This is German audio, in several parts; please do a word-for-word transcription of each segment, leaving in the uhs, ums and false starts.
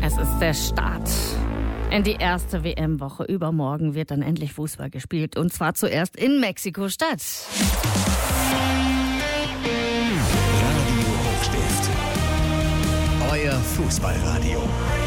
Es ist der Start in die erste W M-Woche. Übermorgen wird dann endlich Fußball gespielt. Und zwar zuerst in Mexiko-Stadt. Radio Hochstift. Euer Fußballradio.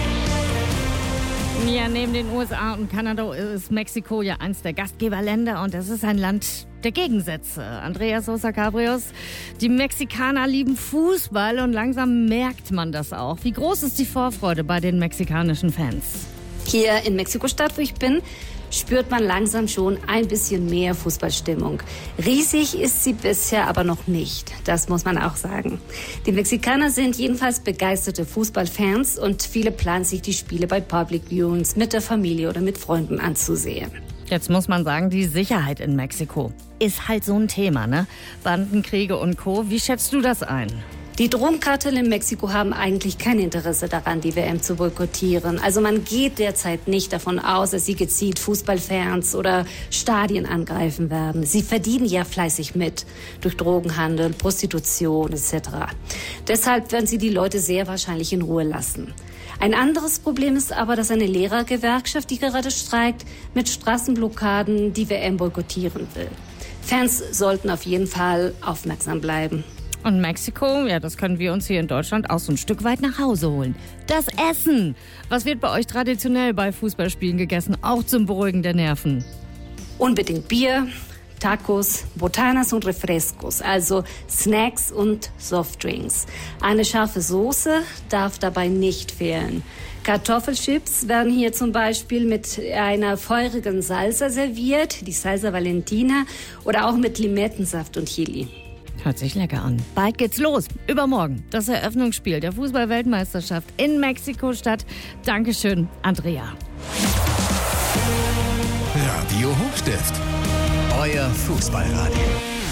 Ja, neben den U S A und Kanada ist Mexiko ja eins der Gastgeberländer und es ist ein Land der Gegensätze. Andrea Sosa Cabrios, die Mexikaner lieben Fußball und langsam merkt man das auch. Wie groß ist die Vorfreude bei den mexikanischen Fans? Hier in Mexiko-Stadt, wo ich bin, spürt man langsam schon ein bisschen mehr Fußballstimmung. Riesig ist sie bisher aber noch nicht, das muss man auch sagen. Die Mexikaner sind jedenfalls begeisterte Fußballfans und viele planen sich die Spiele bei Public Viewings mit der Familie oder mit Freunden anzusehen. Jetzt muss man sagen, die Sicherheit in Mexiko ist halt so ein Thema, ne? Bandenkriege und Co. Wie schätzt du das ein? Die Drogenkartelle in Mexiko haben eigentlich kein Interesse daran, die W M zu boykottieren. Also man geht derzeit nicht davon aus, dass sie gezielt Fußballfans oder Stadien angreifen werden. Sie verdienen ja fleißig mit durch Drogenhandel, Prostitution et cetera. Deshalb werden sie die Leute sehr wahrscheinlich in Ruhe lassen. Ein anderes Problem ist aber, dass eine Lehrergewerkschaft, die gerade streikt, mit Straßenblockaden die W M boykottieren will. Fans sollten auf jeden Fall aufmerksam bleiben. Und Mexiko, ja, das können wir uns hier in Deutschland auch so ein Stück weit nach Hause holen. Das Essen. Was wird bei euch traditionell bei Fußballspielen gegessen, auch zum Beruhigen der Nerven? Unbedingt Bier, Tacos, Botanas und Refrescos, also Snacks und Softdrinks. Eine scharfe Soße darf dabei nicht fehlen. Kartoffelchips werden hier zum Beispiel mit einer feurigen Salsa serviert, die Salsa Valentina, oder auch mit Limettensaft und Chili. Hört sich lecker an. Bald geht's los. Übermorgen das Eröffnungsspiel der Fußball-Weltmeisterschaft in Mexiko-Stadt. Dankeschön, Andrea. Radio Hochstift. Euer Fußballradio.